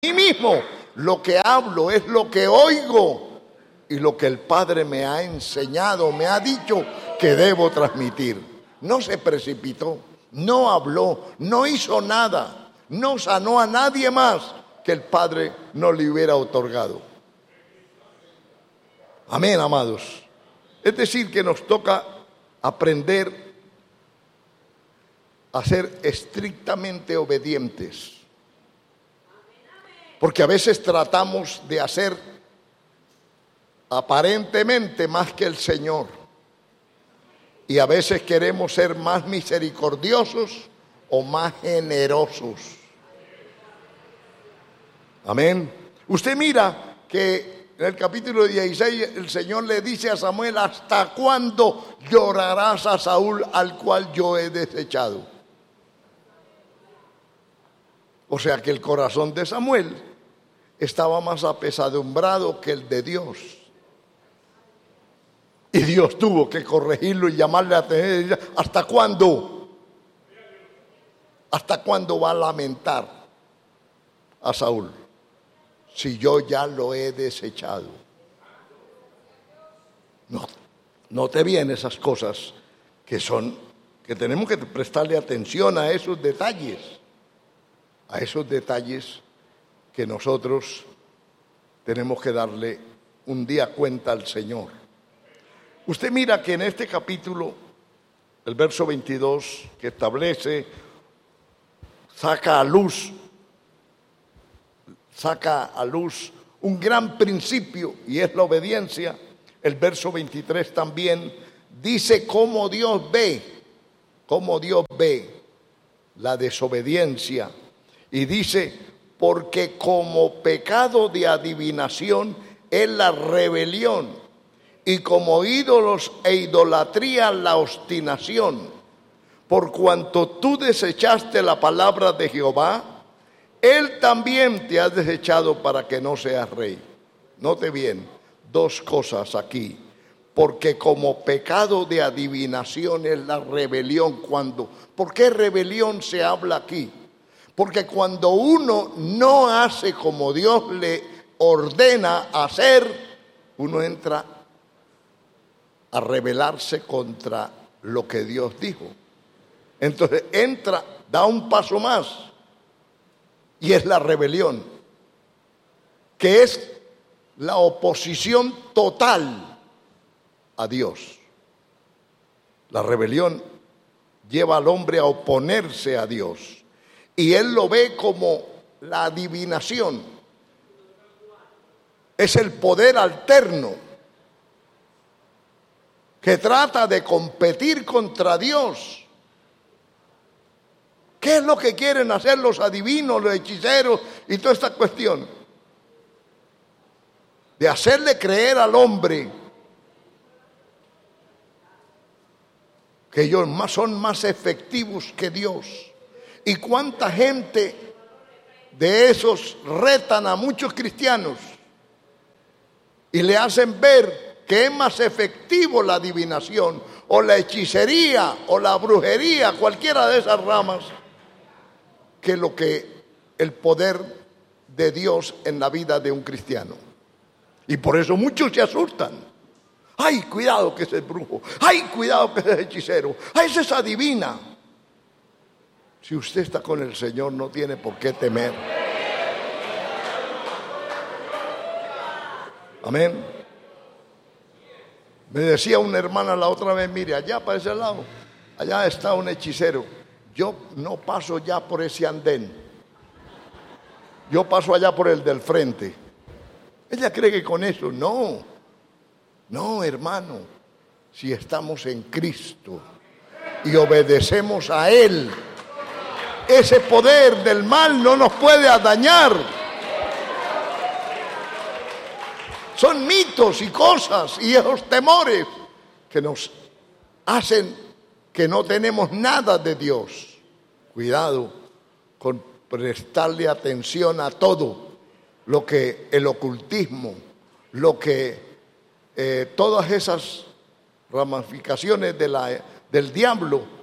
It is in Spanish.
mí mismo. Lo que hablo es lo que oigo y lo que el Padre me ha enseñado, me ha dicho que debo transmitir. No se precipitó, no habló, no hizo nada, no sanó a nadie más que el Padre no le hubiera otorgado. Amén, amados. Es decir, que nos toca aprender a ser estrictamente obedientes. Porque a veces tratamos de hacer aparentemente más que el Señor. Y a veces queremos ser más misericordiosos o más generosos. Amén. Usted mira que en el capítulo 16 el Señor le dice a Samuel: ¿hasta cuándo llorarás a Saúl, al cual yo he desechado? O sea que el corazón de Samuel estaba más apesadumbrado que el de Dios. Y Dios tuvo que corregirlo y llamarle a atención. ¿Hasta cuándo? ¿Hasta cuándo va a lamentar a Saúl si yo ya lo he desechado? No, note bien esas cosas que tenemos que prestarle atención a esos detalles. A esos detalles que nosotros tenemos que darle un día cuenta al Señor. Usted mira que en este capítulo, el verso 22, que establece, saca a luz un gran principio, y es la obediencia. El verso 23 también dice cómo Dios ve la desobediencia. Y dice: porque como pecado de adivinación es la rebelión, y como ídolos e idolatría la obstinación. Por cuanto tú desechaste la palabra de Jehová, Él también te ha desechado para que no seas rey. Note bien, dos cosas aquí. Porque como pecado de adivinación es la rebelión. ¿Por qué rebelión se habla aquí? Porque cuando uno no hace como Dios le ordena hacer, uno entra a rebelarse contra lo que Dios dijo. Entonces da un paso más, y es la rebelión, que es la oposición total a Dios. La rebelión lleva al hombre a oponerse a Dios. Y él lo ve como la adivinación. Es el poder alterno que trata de competir contra Dios. ¿Qué es lo que quieren hacer los adivinos, los hechiceros y toda esta cuestión? De hacerle creer al hombre que ellos son más efectivos que Dios. ¿Y cuánta gente de esos retan a muchos cristianos y le hacen ver que es más efectivo la adivinación o la hechicería o la brujería, cualquiera de esas ramas, que lo que el poder de Dios en la vida de un cristiano? Y por eso muchos se asustan. ¡Ay, cuidado que ese es brujo! ¡Ay, cuidado que ese es hechicero! ¡Ay, ese es adivina! Si usted está con el Señor, no tiene por qué temer. Amén. Me decía una hermana la otra vez: mire, allá para ese lado, allá está un hechicero. Yo no paso ya por ese andén. Yo paso allá por el del frente. Ella cree que con eso, no, hermano. Si estamos en Cristo y obedecemos a Él, ese poder del mal no nos puede dañar. Son mitos y cosas y esos temores que nos hacen que no tenemos nada de Dios. Cuidado con prestarle atención a todo lo que el ocultismo, lo que todas esas ramificaciones del diablo